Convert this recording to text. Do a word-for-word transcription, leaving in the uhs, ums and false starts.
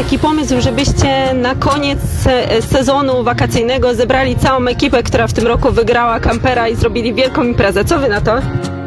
taki pomysł, żebyście na koniec sezonu wakacyjnego zebrali całą ekipę, która w tym roku wygrała kampera i zrobili wielką imprezę. Co wy na to?